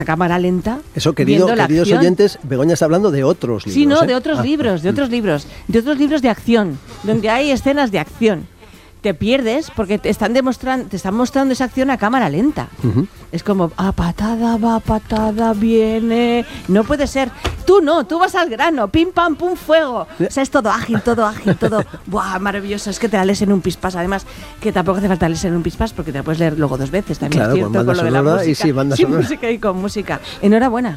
a cámara lenta. Eso, viendo la queridos acción. oyentes, Begoña está hablando de otros libros. Sí, no, ¿eh? de otros libros, de otros libros de acción, donde hay escenas de acción. Te pierdes porque te están mostrando esa acción a cámara lenta. Ujú. Es como, patada va, patada viene. No puede ser. Tú no, tú vas al grano, pim pam pum fuego. O sea, es todo ágil, todo. Buah, maravilloso. Es que te la lees en un pispás. Además, que tampoco hace falta leerse en un pispás porque te la puedes leer luego 2 veces. También Claro, es cierto, con banda lo de la sonora música. y sí, banda Sin sonora. música y con música. Enhorabuena.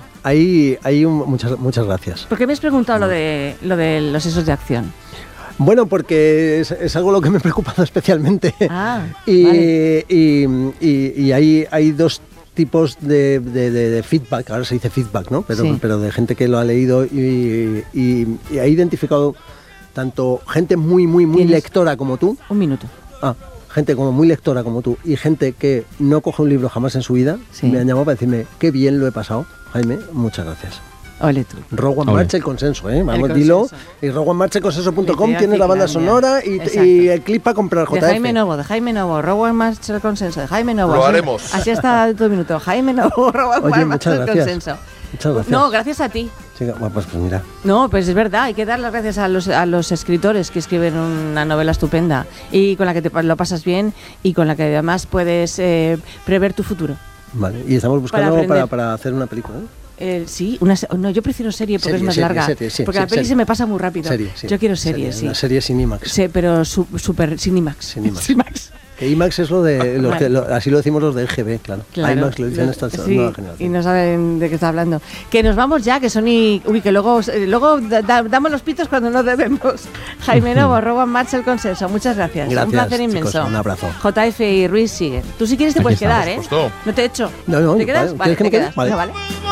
Muchas gracias. ¿Por qué me has preguntado lo de los esos de acción? Bueno, porque es algo lo que me ha preocupado especialmente. Vale. Y hay 2 tipos de feedback, ahora se dice feedback, ¿no? Pero de gente que lo ha leído y ha identificado tanto gente muy lectora como tú. Un minuto. Gente como muy lectora como tú y gente que no coge un libro jamás en su vida, Sí. me han llamado para decirme qué bien lo he pasado. Jaime, muchas gracias. Ole tú. Rowan Ole. March, el consenso, ¿eh? Vamos, El dilo. consenso. Y rowanmarchconsenso.com Literacia tiene la banda Finlandia. sonora Exacto. y el clip para comprar De JF. Jaime Novo, Rowan March el consenso, de Jaime Novo. Lo así- haremos. Así hasta todo minuto. Jaime Novo, Rowan Oye, March muchas el gracias. consenso. Muchas gracias. No, gracias a ti. Sí, bueno, pues mira. No, pues es verdad, hay que dar las gracias a los escritores que escriben una novela estupenda y con la que te lo pasas bien y con la que además puedes prever tu futuro. Vale, y estamos buscando aprender. para hacer una película, ¿no? Sí, no, yo prefiero serie porque Serie, es más serie, larga. serie, sí, porque sí, la peli serie. se me pasa muy rápido. Serie, sí. Yo quiero serie, sí. Una serie sin IMAX. Sí, pero super sin IMAX. Sin IMAX. Sin IMAX. Que IMAX es lo de los Vale. así lo decimos los de EGB, claro. IMAX lo dicen estas sí, nueva y generación. no saben de qué está hablando. Que nos vamos ya, que son que luego damos los pitos cuando no debemos. Jaime Novo, Rowan March el consenso. Muchas gracias. Gracias, Un placer chicos, inmenso. un abrazo. JF y Ruiz siguen. Tú si quieres te Aquí puedes estamos, quedar, ¿eh? por supuesto. No te he hecho. No, ¿Te quedas? vale, Vale, ¿quieres que me te quede? quedas. Vale. Venga, vale.